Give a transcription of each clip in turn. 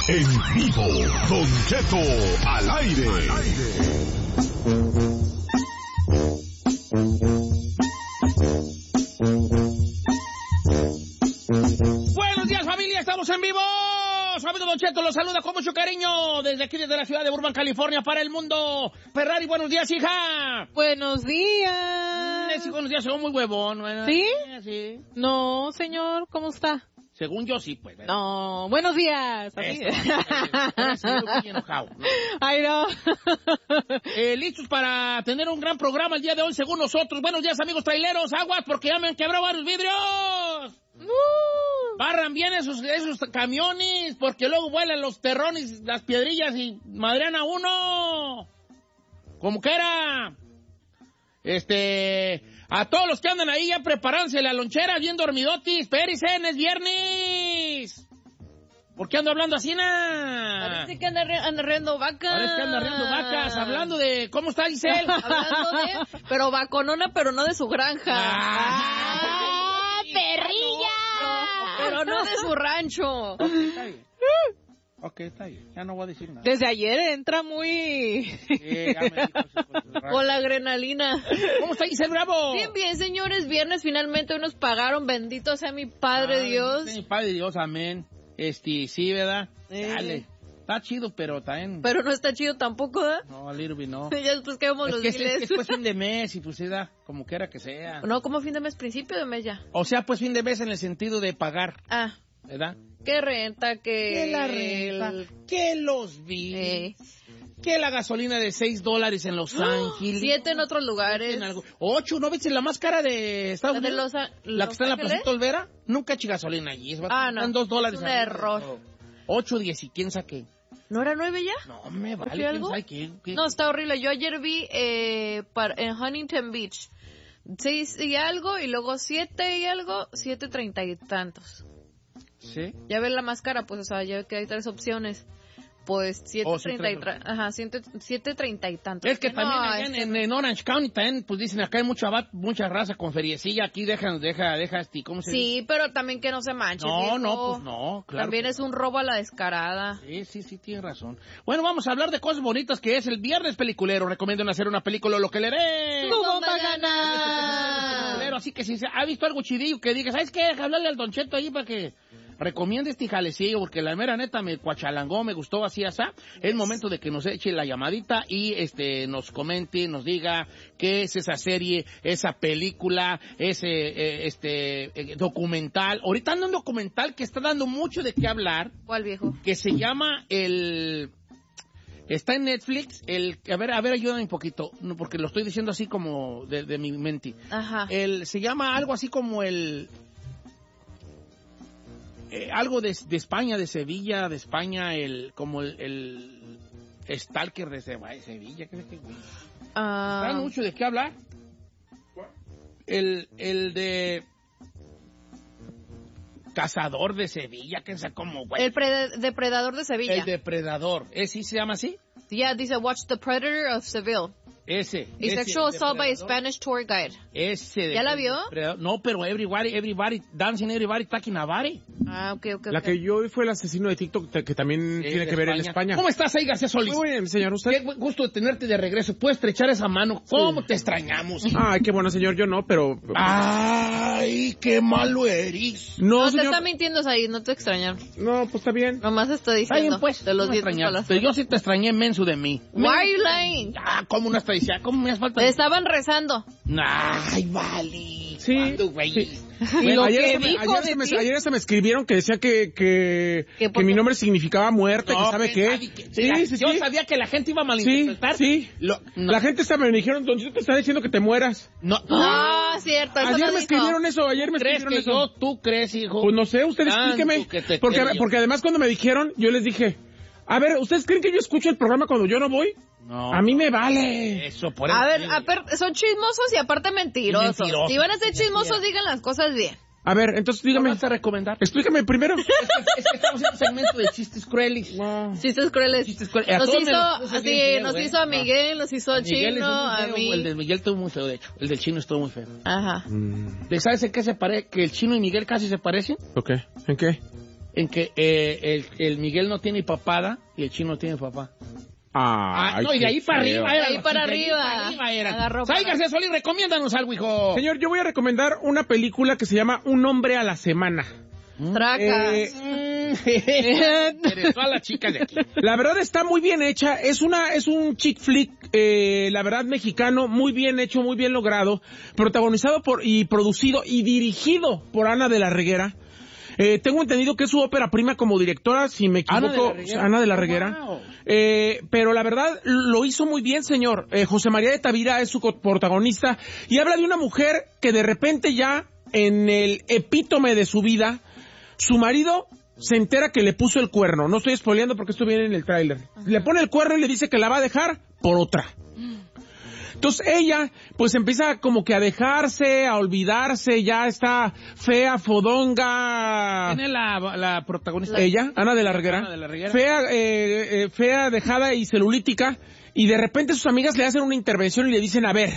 En vivo, Don Cheto al aire. Buenos días, familia, estamos en vivo. Su amigo Don Cheto los saluda con mucho cariño desde aquí, desde la ciudad de Burbank, California, para el mundo. Ferrari, buenos días, hija. Buenos días. Sí, buenos días, según muy huevón. ¿Sí? Sí. No, señor, ¿cómo está? Según yo, sí, pues. ¿verdad? No, buenos días. Muy enojado, ¿no? Ay, no. Listos para tener un gran programa el día de hoy, según nosotros. Buenos días, amigos traileros. Aguas, porque ya me han quebrado varios vidrios. Barran bien esos camiones, porque luego vuelan los terrones, las piedrillas y madrean a uno. Como que era. A todos los que andan ahí ya preparándose la lonchera, bien dormidotis. Espérense, es viernes. ¿Por qué ando hablando así, Parece que anda arreando vacas. Parece que anda arreando vacas. Hablando de... ¿Cómo está, Giselle? Hablando de... Pero vaconona, pero no de su granja. ¡Ah! ¡Perrilla! No, pero no de su rancho. Ok, está bien. Ya no voy a decir nada. Desde ayer entra muy... Ya me dijo, Con la adrenalina. ¿Cómo está, Giselle Bravo? Bien, bien, señores. Viernes finalmente hoy nos pagaron. Bendito sea mi Padre Dios. Mi Padre Dios, amén. Sí, ¿verdad? Dale. Está chido, pero también... Pero no está chido tampoco, ¿eh? No, a little bit no. Ya después quedamos los Es miles. que pues fin de mes y pues da como quiera que sea. No, como fin de mes, principio de mes ya. O sea, pues fin de mes en el sentido de pagar, Ah. ¿verdad? ¿Qué renta? Que la renta, que los bills, que la gasolina de $6 en Los Ángeles. 7 en otros lugares. 8, ¿no ves la más cara de Estados Unidos? La que está en la Placita Olvera, nunca eché gasolina allí. No. Están $2. Es un error. 8, 10 y quién sabe qué. ¿No era 9 ya? No, me vale, ¿quién algo? sabe ¿Qué? No, está horrible. Yo ayer vi en Huntington Beach 6 y algo, y luego 7 y algo, 7.30 y tantos. ¿Sí? Ya ves la más cara, pues, o sea, ya que hay 3 opciones. Pues 7.30 y tantos. Es que también allá en Orange County también, pues dicen, acá hay mucha raza con feriecilla, aquí deja, ¿cómo se dice? Sí, pero también que no se manche. No, viejo. no, pues no, claro. También es un robo a la descarada. Sí, tienes razón. Bueno, vamos a hablar de cosas bonitas que es el viernes peliculero. Recomiendo hacer una película, lo que le haré. ¡Tu bomba gana! Así que si se ha visto algo chidillo que diga, ¿sabes qué? Hablarle al Don Cheto ahí para que recomiende este jalecillo, porque la mera neta me cuachalangó, me gustó así, asá. Es momento de que nos eche la llamadita y nos comente, nos diga qué es esa serie, esa película, ese documental. Ahorita anda un documental que está dando mucho de qué hablar. ¿Cuál, viejo? Que se llama Está en Netflix, a ver, ayúdame un poquito, porque lo estoy diciendo así como de mi mente. Ajá. Se llama algo así como algo de España, de Sevilla, de España, como el Stalker de Sevilla, ¿qué es que güey? Da mucho de qué hablar. El de Cazador de Sevilla, que es como güey. El Depredador de Sevilla. El Depredador, ¿sí se llama así? Ya, dice Watch the Predator of Seville. A sexual assault by a Spanish tour guide. ¿Ya la vio? No, pero everybody dancing, everybody talking about it. Ah, ok. La que yo vi fue el asesino de TikTok, que también tiene que ver en España. ¿Cómo estás ahí, García Solís? Muy bien, señor, ¿usted? Qué gusto de tenerte de regreso. ¿Puedes estrechar esa mano? ¿Cómo te extrañamos? Ay, qué bueno, señor, yo no, pero... Ay, qué malo eres. No, señor. te está mintiendo ahí, no te extrañaron. No, pues está bien. Nomás está diciendo. Está bien, pues. De los no dientes extrañaste. para Pero yo sí te extrañé menso de mí. Why are you lying? ¿Cómo una extraña? ¿Cómo me hace falta? Te estaban rezando. Ay, vale. Sí. Güey? Sí. Bueno, ayer se me escribieron que decía que mi nombre significaba muerte, que sabe qué. Yo sabía que la gente iba a malinterpretar. Sí. La gente me dijeron, Don Cheto te está diciendo que te mueras. No. Cierto. Eso Ayer lo me dijo. escribieron eso, ¿Tú crees, hijo? Pues no sé, usted explíqueme. Porque además cuando me dijeron, yo les dije, a ver, ¿ustedes creen que yo escucho el programa cuando yo no voy? No. A mí me vale. Eso, por eso. A ver, son chismosos y aparte mentirosos. Mentirosos. Si van a ser chismosos, digan las cosas bien. A ver, entonces dígame. ¿Qué vas a recomendar? Explícame primero. Es que estamos haciendo un segmento de chistes crueles. Chistes crueles. Chistes crueles. Nos hizo a Miguel, nos hizo a Chino, a mí. El de Miguel estuvo muy feo, de hecho. El del Chino estuvo muy feo. Ajá. ¿Sabes en qué se parece? Que el Chino y Miguel casi se parecen. Ok, ¿en qué? en que el Miguel no tiene papada y el Chino tiene papá. Ay, no, y de ahí para arriba era. De ahí para arriba. Sai García Solís, recomiéndanos algo, hijo. Señor, yo voy a recomendar una película que se llama Un hombre a la semana. Tracas. Eres a la chica de aquí. La verdad está muy bien hecha, es un chick flick, la verdad mexicano, muy bien hecho, muy bien logrado, protagonizado y producido y dirigido por Ana de la Reguera. Tengo entendido que es su ópera prima como directora, si me equivoco, Ana de la Reguera. Wow. Pero la verdad lo hizo muy bien, señor. José María de Tavira es su protagonista y habla de una mujer que de repente ya en el epítome de su vida, su marido se entera que le puso el cuerno. No estoy spoileando porque esto viene en el tráiler. Le pone el cuerno y le dice que la va a dejar por otra. Entonces ella, pues empieza como que a dejarse, a olvidarse, ya está fea, fodonga. ¿Quién es la protagonista? Ella, Ana de la Reguera. Ana de la Reguera. Fea, dejada y celulítica. Y de repente sus amigas le hacen una intervención y le dicen, a ver,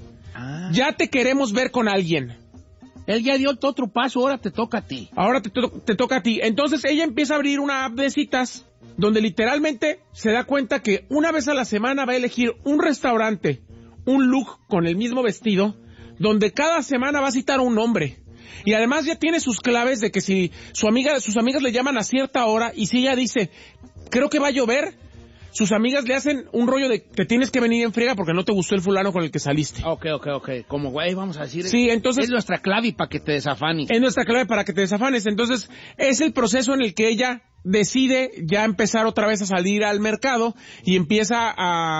ya te queremos ver con alguien. Él ya dio otro paso, ahora te toca a ti. Ahora te toca a ti. Entonces ella empieza a abrir una app de citas donde literalmente se da cuenta que una vez a la semana va a elegir un restaurante, un look con el mismo vestido, donde cada semana va a citar a un hombre. Y además ya tiene sus claves de que si sus amigas le llaman a cierta hora y si ella dice, creo que va a llover, sus amigas le hacen un rollo de te tienes que venir en friega porque no te gustó el fulano con el que saliste. Ok. Como güey, vamos a decir. Sí, entonces es nuestra clave para que te desafanes. Es nuestra clave para que te desafanes. Entonces, es el proceso en el que ella decide ya empezar otra vez a salir al mercado y empieza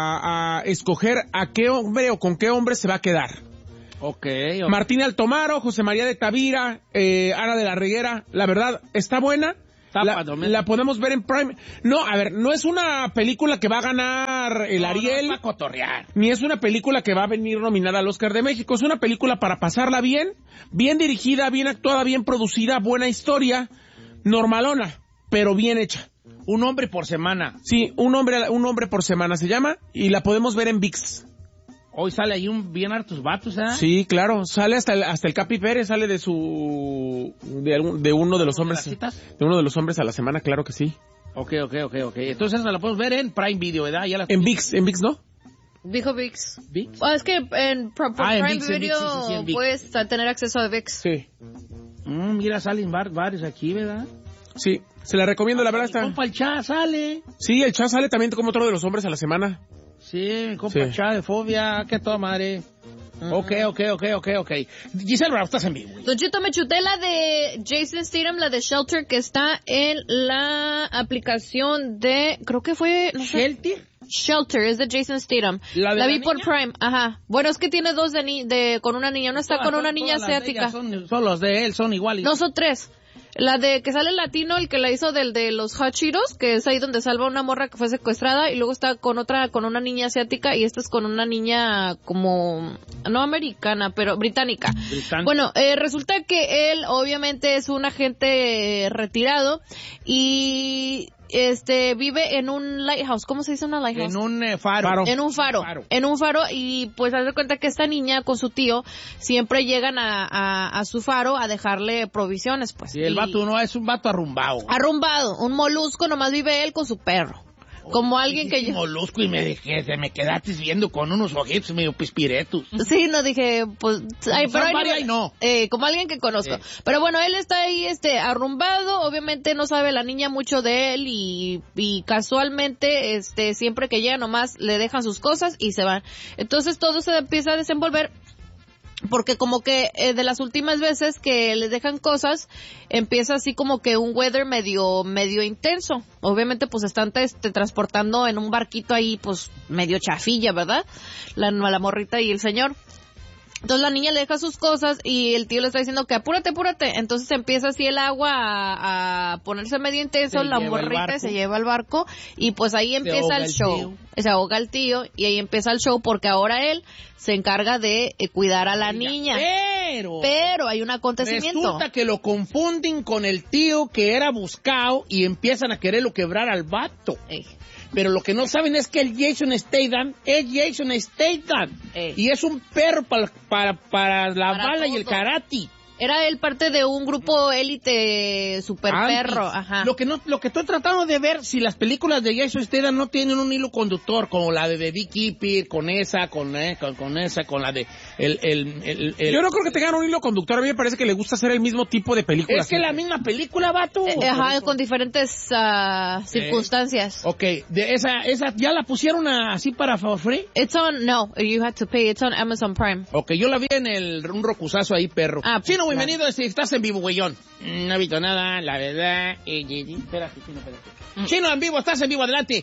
a escoger a qué hombre o con qué hombre se va a quedar. Okay. Martín Altomaro, José María de Tavira, Ana de la Reguera, la verdad, está buena. La podemos ver en Prime. No, a ver, no es una película que va a ganar el Ariel. No, va a cotorrear. Ni es una película que va a venir nominada al Oscar de México. Es una película para pasarla bien dirigida, bien actuada, bien producida, buena historia, normalona, pero bien hecha. Un hombre por semana. Sí, un hombre por semana se llama y la podemos ver en ViX. Hoy sale ahí bien hartos vatos, ¿eh? Sí, claro, sale hasta el Capi Pérez, sale de uno de los hombres. ¿De uno de los hombres a la semana? Claro que sí. Ok. Entonces la podemos ver en Prime Video, ¿verdad? En ViX, ¿no? Dijo ViX. ¿ViX? Es que en Prime Video puedes tener acceso a ViX. Sí. Mira, salen varios aquí, ¿verdad? Sí, se la recomiendo, la verdad está. Compa el Cha sale. Sí, el Cha sale también como otro de los hombres a la semana. Sí, compa el Cha de Fobia, que toda madre. Ok. Giselle Bravo, estás en vivo. Don Chito, me chuté la de Jason Statham, la de Shelter, que está en la aplicación de, creo que fue... No sé. Shelter, es de Jason Statham. La vi por Prime, ajá. Bueno, es que tiene dos con una niña. Uno está con una niña asiática. Son los de él, son iguales. No, son tres. La de que sale el latino, el que la hizo del de los Hot Cheetos, que es ahí donde salva a una morra que fue secuestrada, y luego está con una niña asiática, y esta es con una niña como, no americana, pero británica. Bueno, resulta que él obviamente es un agente retirado, y vive en un lighthouse. ¿Cómo se dice una lighthouse? En un faro. En un faro, y pues haz de cuenta que esta niña con su tío siempre llegan a su faro a dejarle provisiones, pues. Y el vato no es un vato arrumbado. Un molusco, nomás vive él con su perro. Como alguien que yo... molusco y me quedaste viendo con unos ojitos medio pispiretos. Sí, no dije, pues... no. Como alguien que conozco. Pero bueno, él está ahí arrumbado, obviamente no sabe la niña mucho de él y casualmente siempre que llega nomás le dejan sus cosas y se van. Entonces todo se empieza a desenvolver porque como que de las últimas veces que les dejan cosas, empieza así como que un weather medio intenso. Obviamente pues están transportando en un barquito ahí pues medio chafilla, ¿verdad? La morrita y el señor. Entonces la niña le deja sus cosas y el tío le está diciendo que apúrate. Entonces empieza así el agua a ponerse medio intenso, la morrita se lleva al barco y pues ahí empieza el show. Se ahoga el tío y ahí empieza el show porque ahora él se encarga de cuidar a la niña. Pero hay un acontecimiento. Resulta que lo confunden con el tío que era buscado y empiezan a quererlo quebrar al vato. Pero lo que no saben es que el Jason Statham es Jason Statham. Y es un perro para la bala todo. Y el karate. Era él parte de un grupo élite super perro, ajá. Lo que estoy tratando de ver, si las películas de Jason Statham no tienen un hilo conductor, como la de The Beekeeper, con la de... Yo no creo que tengan un hilo conductor, a mí me parece que le gusta hacer el mismo tipo de películas. Es que la misma película, vato. Ajá, con diferentes circunstancias. Ok, de esa ¿ya la pusieron así para for free? No, you had to pay, it's on Amazon Prime. Ok, yo la vi en un rocusazo ahí, perro. Chino, pues, bienvenido, estás en vivo, güeyón. No he visto nada, la verdad. Espérate, Chino, espérate. Chino, en vivo, estás en vivo, adelante.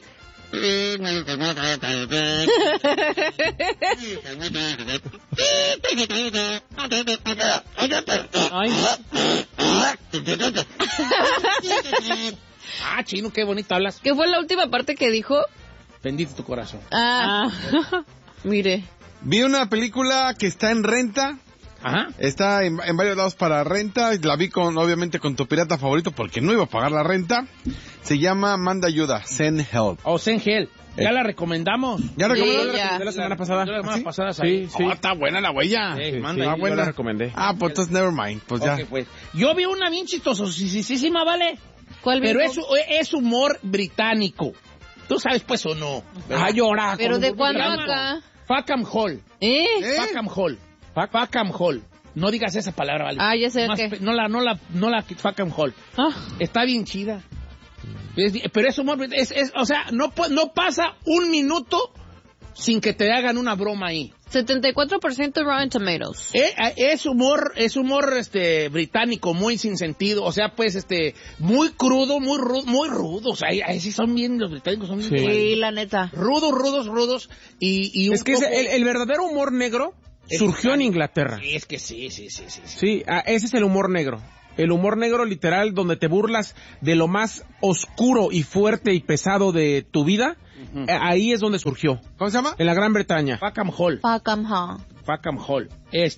Chino, qué bonito hablas. ¿Qué fue la última parte que dijo? Bendito tu corazón. Mire. Vi una película que está en renta. Ajá. Está en varios lados para renta. La vi obviamente con tu pirata favorito porque no iba a pagar la renta. Se llama Manda Ayuda, Send Help. Send Help. Ya la recomendamos. ¿Ya recomendó? La semana pasada. La semana pasada. Sí. Está buena la huella. Manda buena. Yo la recomendé. Pues entonces never mind. Pues ya. Pues. Yo vi una bien chistosísima, ¿vale? ¿Cuál Pero viejo? es humor británico. ¿Tú sabes pues o no? Llora. ¿Pero de cuándo acá? Fackham Hall. Fackham Hall. Fackham Hall. No digas esa palabra, ¿vale? Ya sé qué. No la Fackham Hall. Está bien chida. Pero es humor, o sea, no pasa un minuto sin que te hagan una broma ahí. 74% Rotten Tomatoes. Es humor británico, muy sin sentido, o sea, pues muy crudo, muy rudo, o sea, ahí sí son bien, los británicos son bien. Sí, la neta. Rudos y es que el verdadero humor negro surgió en Inglaterra. Sí, es que sí. Sí, ese es el humor negro. El humor negro literal, donde te burlas de lo más oscuro y fuerte y pesado de tu vida, ahí es donde surgió. ¿Cómo se llama? En la Gran Bretaña. Fackham Hall. Fackham Hall.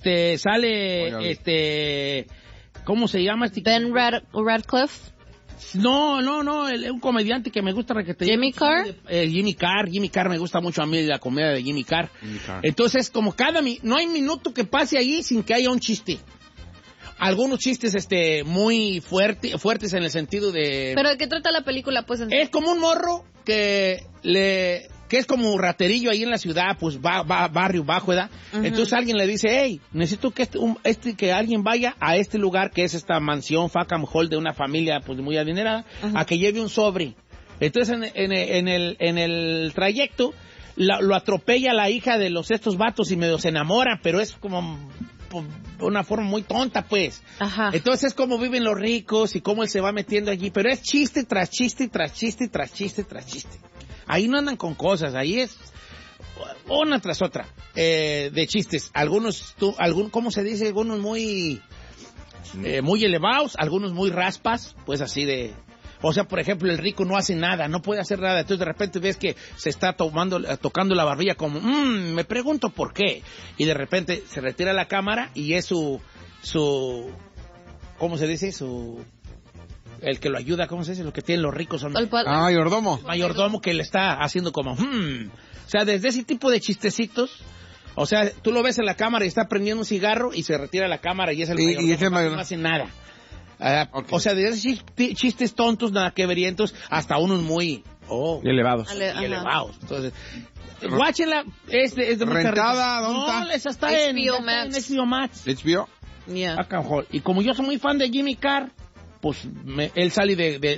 Sale, ¿cómo se llama este? Ben Radcliffe. No, un comediante que me gusta. Jimmy Carr. Jimmy Carr me gusta mucho a mí la comedia de Jimmy Carr. Entonces, como no hay minuto que pase allí sin que haya un chiste. Algunos chistes muy fuertes en el sentido de... ¿Pero de qué trata la película? Pues es como un morro que es como un raterillo ahí en la ciudad, pues va barrio bajo, ¿verdad? Entonces alguien le dice, hey, necesito que alguien vaya a este lugar que es esta mansión Fackham Hall de una familia pues muy adinerada, a que lleve un sobre. Entonces en el trayecto lo atropella la hija de estos vatos y medio se enamora, pero es como una forma muy tonta, pues. Ajá. Entonces es como viven los ricos y cómo él se va metiendo allí, pero es chiste tras chiste, tras chiste, tras chiste, tras chiste. Ahí no andan con cosas, ahí es una tras otra de chistes. Algunos, ¿cómo se dice? Algunos muy elevados, algunos muy raspas, pues así de... O sea, por ejemplo, el rico no hace nada, no puede hacer nada. Entonces, de repente ves que se está tocando la barbilla como, me pregunto por qué. Y de repente se retira la cámara y es su ¿cómo se dice? El que lo ayuda, ¿cómo se dice? Lo que tienen los ricos son... mayordomo. Mayordomo que le está haciendo como, O sea, desde ese tipo de chistecitos... O sea, tú lo ves en la cámara y está prendiendo un cigarro y se retira la cámara y es el mayordomo, no hace nada. Okay. O sea, de esos chistes tontos, nada que verientos, hasta unos muy elevados. Elevados. Entonces, guáchenla, es de mucha rentada, ¿dónde está? No, esa está HBO Max. En HBO Max. HBO. Yeah. Y como yo soy muy fan de Jimmy Carr, pues él sale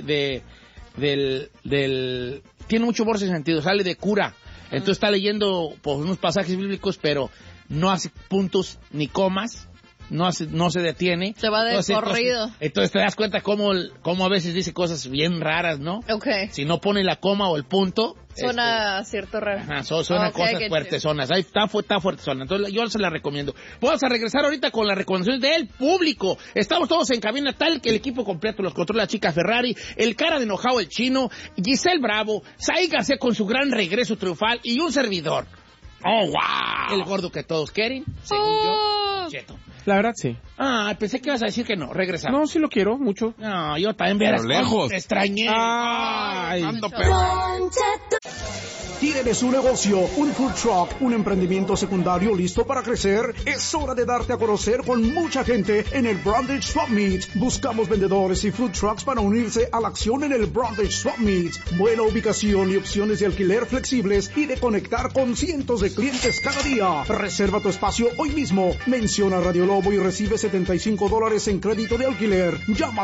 tiene mucho bolsa de sentido, sale de cura. Entonces está leyendo pues, unos pasajes bíblicos, pero no hace puntos ni comas. No se detiene. Se va de corrido. Entonces te das cuenta cómo a veces dice cosas bien raras, ¿no? Okay. Si no pone la coma o el punto. Suena cierto raro. Ajá, suena cosas fuertezonas. Ahí está fuertezona. Entonces yo se la recomiendo. Vamos a regresar ahorita con las recomendaciones del público. Estamos todos en cabina tal que el equipo completo los controla la chica Ferrari, el cara de enojado el chino, Giselle Bravo, Saí García con su gran regreso triunfal y un servidor. ¡Oh, wow! El gordo que todos quieren, según yo, Cheto. La verdad, sí. Pensé que ibas a decir que no. Regresamos. No, sí lo quiero mucho. No, yo también verás. Pero lejos. Te extrañé. Ay. Ando peor. ¿Tienes un negocio, un food truck, un emprendimiento secundario listo para crecer? Es hora de darte a conocer con mucha gente en el Brandage Swap Meet. Buscamos vendedores y food trucks para unirse a la acción en el Brandage Swap Meet. Buena ubicación y opciones de alquiler flexibles y de conectar con cientos de clientes cada día. Reserva tu espacio hoy mismo. Menciona Radio Lobo y recibe $75 en crédito de alquiler. Llama al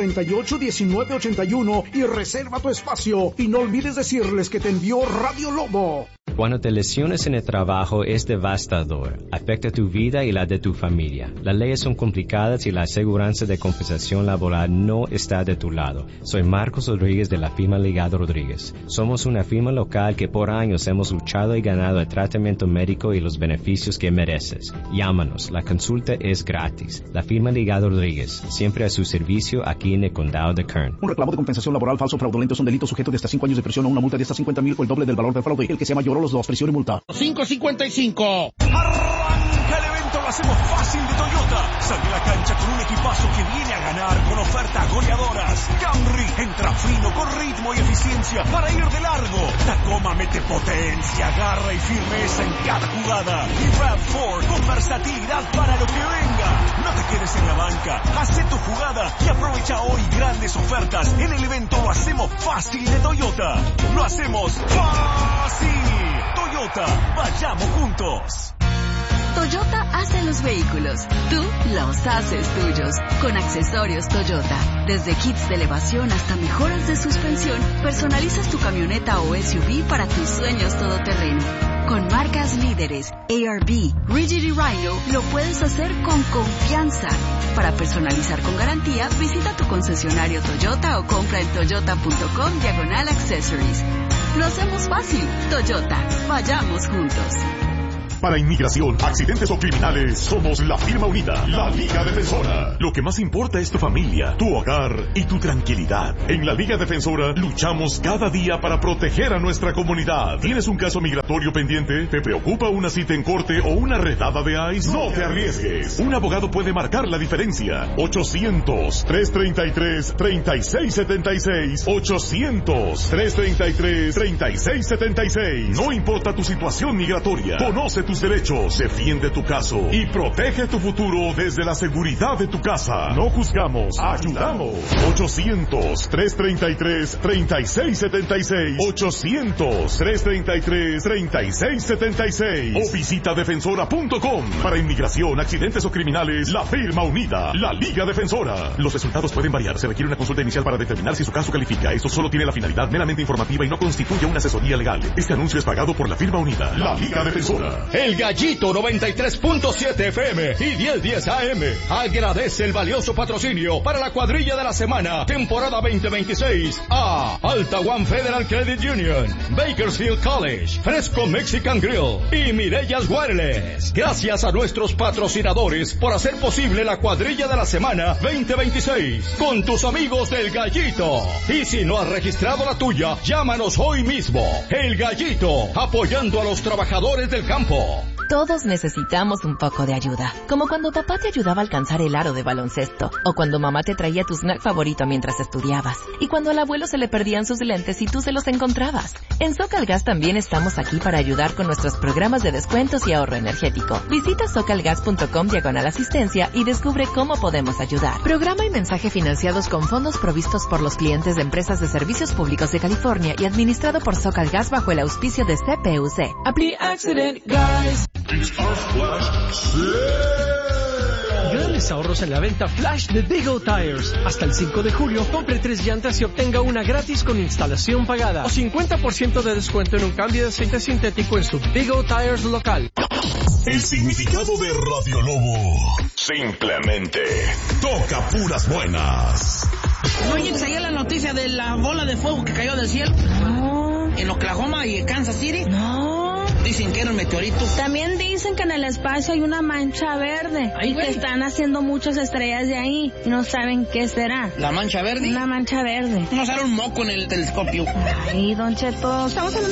748-1981 y reserva tu espacio. Y no olvides decirles que te envió Radio Lobo. Cuando te lesiones en el trabajo es devastador. Afecta tu vida y la de tu familia. Las leyes son complicadas y la aseguranza de compensación laboral no está de tu lado. Soy Marcos Rodríguez de la firma Ligado Rodríguez. Somos una firma local que por años hemos luchado y ganado el tratamiento médico y los beneficios que mereces. Llámanos. La consulta es gratis. La firma Ligado Rodríguez. Siempre a su servicio aquí en el condado de Kern. Un reclamo de compensación laboral falso o fraudulento es un delito sujeto de hasta 5 años de prisión o una multa de hasta $50,000 o el doble del valor del fraude. El que sea mayor a los dos, prisión y multa. 5.55. Arranca el evento, lo hacemos fácil de Toyota. Sale a la cancha con un equipazo que viene a ganar con ofertas goleadoras. Camry entra fino con ritmo y eficiencia para ir de largo. Tacoma mete potencia, garra y firmeza en cada jugada. Y RAV4 con versatilidad para lo que venga. No te quedes en la banca, haz tu jugada y aprovecha hoy grandes ofertas. En el evento lo hacemos fácil de Toyota. Lo hacemos fácil. Toyota, vayamos juntos. Toyota hace los vehículos, tú los haces tuyos. Con accesorios Toyota, desde kits de elevación hasta mejoras de suspensión, personalizas tu camioneta o SUV para tus sueños todoterreno. Con marcas líderes, ARB, Rigid y Rhino, lo puedes hacer con confianza. Para personalizar con garantía, visita tu concesionario Toyota o compra en toyota.com/accessories. Lo hacemos fácil. Toyota, vayamos juntos. Para inmigración, accidentes o criminales, somos la firma unida, la Liga Defensora. Lo que más importa es tu familia, tu hogar y tu tranquilidad. En la Liga Defensora luchamos cada día para proteger a nuestra comunidad. ¿Tienes un caso migratorio pendiente? ¿Te preocupa una cita en corte o una redada de ICE? No te arriesgues. Un abogado puede marcar la diferencia. 800-333-3676. 800-333-3676. No importa tu situación migratoria. Conoce tus derechos, defiende tu caso y protege tu futuro desde la seguridad de tu casa. No juzgamos, ayudamos. 800-333-3676. 800-333-3676. O visita defensora.com. Para inmigración, accidentes o criminales, la firma unida, la Liga Defensora. Los resultados pueden variar. Se requiere una consulta inicial para determinar si su caso califica. Esto solo tiene la finalidad meramente informativa y no constituye una asesoría legal. Este anuncio es pagado por la firma unida, la Liga Defensora. El Gallito 93.7 FM y 1010 AM agradece el valioso patrocinio para la cuadrilla de la semana, temporada 2026 a Alta One Federal Credit Union, Bakersfield College, Fresco Mexican Grill y Mirellas Wireless. Gracias a nuestros patrocinadores por hacer posible la cuadrilla de la semana 2026 con tus amigos del Gallito. Y si no has registrado la tuya, llámanos hoy mismo. El Gallito, apoyando a los trabajadores del campo. Todos necesitamos un poco de ayuda, como cuando papá te ayudaba a alcanzar el aro de baloncesto, o cuando mamá te traía tu snack favorito mientras estudiabas, y cuando al abuelo se le perdían sus lentes y tú se los encontrabas. En SoCalGas también estamos aquí para ayudar con nuestros programas de descuentos y ahorro energético. Visita socalgas.com/asistencia y descubre cómo podemos ayudar. Programa y mensaje financiados con fondos provistos por los clientes de empresas de servicios públicos de California y administrado por SoCalGas bajo el auspicio de CPUC. Grandes ahorros en la venta Flash de Big O Tires. Hasta el 5 de julio, compre 3 llantas y obtenga una gratis con instalación pagada. O 50% de descuento en un cambio de aceite sintético en su Big O Tires local. El significado de Radio Lobo. Simplemente toca puras buenas. Oye, ¿se la noticia de la bola de fuego que cayó del cielo? No. ¿En Oklahoma y en Kansas City? No. Dicen que era un meteorito. También dicen que en el espacio hay una mancha verde. Ay, que están haciendo muchas estrellas de ahí. Y no saben qué será. ¿La mancha verde? Una mancha verde. No sale un moco en el telescopio. Ay, Don Cheto, estamos hablando